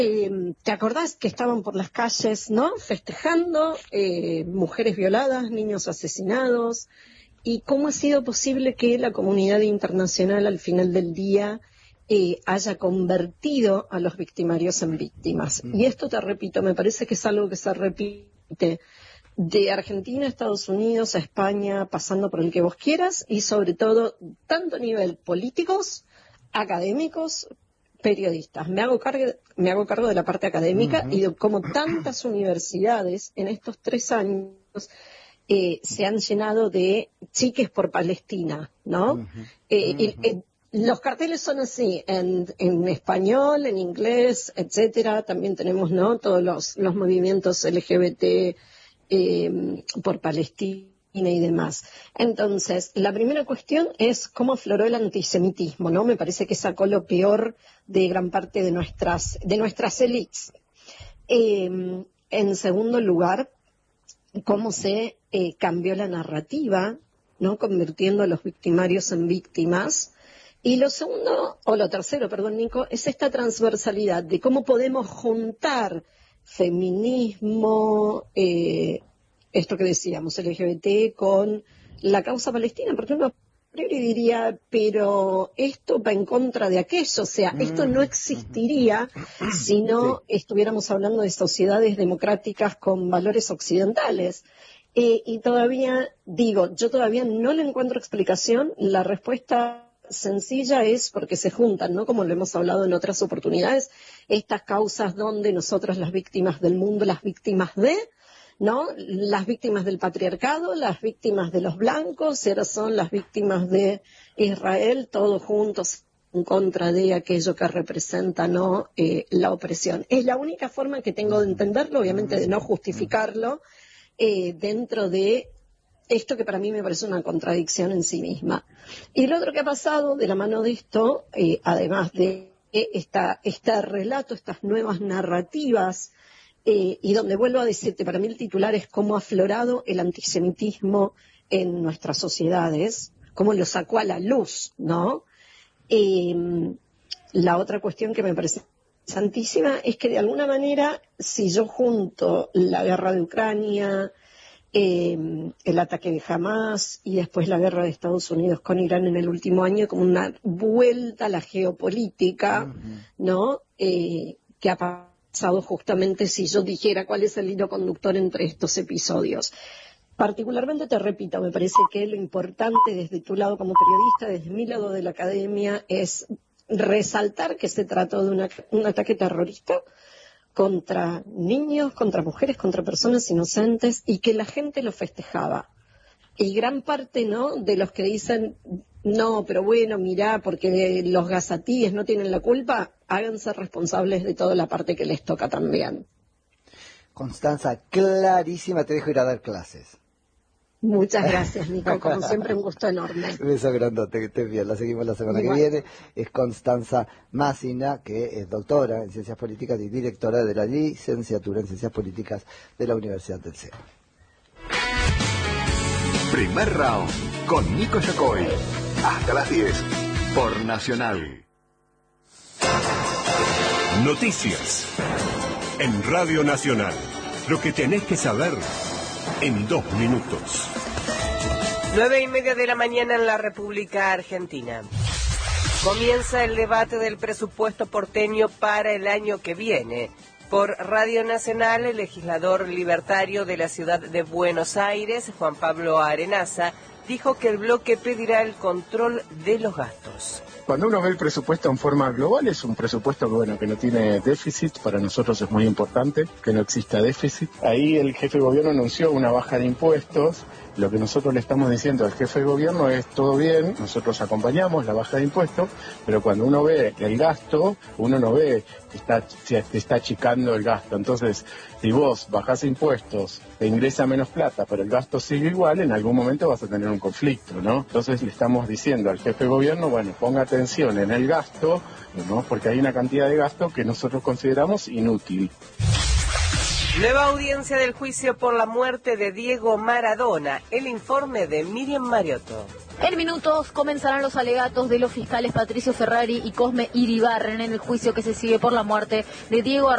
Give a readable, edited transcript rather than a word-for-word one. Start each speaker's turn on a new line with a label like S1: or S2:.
S1: ¿Te acordás que estaban por las calles, ¿no? Festejando, mujeres violadas, niños asesinados, y cómo ha sido posible que la comunidad internacional al final del día haya convertido a los victimarios en víctimas. Y esto, te repito, me parece que es algo que se repite de Argentina a Estados Unidos, a España, pasando por el que vos quieras, y sobre todo, tanto a nivel políticos, académicos, periodistas. Me hago cargo de la parte académica y de cómo tantas universidades en estos 3 años se han llenado de chiques por Palestina, ¿no? Los carteles son así, en español, en inglés, etcétera. También tenemos, ¿no?, todos los movimientos LGBT por Palestina y demás. Entonces, la primera cuestión es cómo afloró el antisemitismo, ¿no? Me parece que sacó lo peor de gran parte de nuestras élites. En segundo lugar, cómo se cambió la narrativa, ¿no?, convirtiendo a los victimarios en víctimas. Y lo tercero, Nico, es esta transversalidad de cómo podemos juntar feminismo, esto que decíamos, LGBT, con la causa palestina, porque uno a priori diría, pero esto va en contra de aquello, o sea, esto no existiría si no estuviéramos hablando de sociedades democráticas con valores occidentales. Y todavía, yo todavía no le encuentro explicación. La respuesta sencilla es porque se juntan, ¿no?, como lo hemos hablado en otras oportunidades, estas causas donde nosotras, las víctimas del mundo, las víctimas ¿no?, las víctimas del patriarcado, las víctimas de los blancos, ahora son las víctimas de Israel, todos juntos en contra de aquello que representa, ¿no?, la opresión. Es la única forma que tengo de entenderlo, obviamente de no justificarlo, dentro de esto que para mí me parece una contradicción en sí misma. Y lo otro que ha pasado de la mano de esto, además de este relato, estas nuevas narrativas, y donde vuelvo a decirte, para mí el titular es cómo ha aflorado el antisemitismo en nuestras sociedades, cómo lo sacó a la luz, ¿no? La otra cuestión que me parece santísima es que de alguna manera, si yo junto la guerra de Ucrania, el ataque de Hamás y después la guerra de Estados Unidos con Irán en el último año, como una vuelta a la geopolítica, ¿no?, que ha pasado justamente, si yo dijera cuál es el hilo conductor entre estos episodios. Particularmente, te repito, me parece que lo importante desde tu lado como periodista, desde mi lado de la academia, es resaltar que se trató de un ataque terrorista contra niños, contra mujeres, contra personas inocentes, y que la gente lo festejaba. Y gran parte, ¿no?, de los que dicen, no, pero bueno, mirá, porque los gazatíes no tienen la culpa, háganse responsables de toda la parte que les toca también.
S2: Constanza, clarísima, te dejo ir a dar clases.
S1: Muchas gracias, Nico, como siempre un gusto enorme.
S2: Un beso grandote, que estés bien, la seguimos la semana que viene. Es Constanza Massina, que es doctora en Ciencias Políticas y directora de la licenciatura en Ciencias Políticas de la Universidad del CEA.
S3: Primer round, con Nico Yacoy. Hasta las 10, por Nacional.
S4: Noticias. En Radio Nacional. Lo que tenés que saber en 2 minutos.
S5: 9:30 de la mañana en la República Argentina. Comienza el debate del presupuesto porteño para el año que viene. Por Radio Nacional, el legislador libertario de la ciudad de Buenos Aires, Juan Pablo Arenaza, dijo que el bloque pedirá el control de los gastos.
S6: Cuando uno ve el presupuesto en forma global, es un presupuesto que no tiene déficit. Para nosotros es muy importante que no exista déficit. Ahí el jefe de gobierno anunció una baja de impuestos. Lo que nosotros le estamos diciendo al jefe de gobierno es todo bien, nosotros acompañamos la baja de impuestos, pero cuando uno ve el gasto, uno no ve que está achicando el gasto. Entonces, si vos bajás impuestos, te ingresa menos plata, pero el gasto sigue igual, en algún momento vas a tener un conflicto, ¿no? Entonces le estamos diciendo al jefe de gobierno, bueno, ponga atención en el gasto, ¿no?, porque hay una cantidad de gasto que nosotros consideramos inútil.
S5: Nueva audiencia del juicio por la muerte de Diego Maradona. El informe de Miriam Mariotto.
S7: En minutos comenzarán los alegatos de los fiscales Patricio Ferrari y Cosme Iribarren en el juicio que se sigue por la muerte de Diego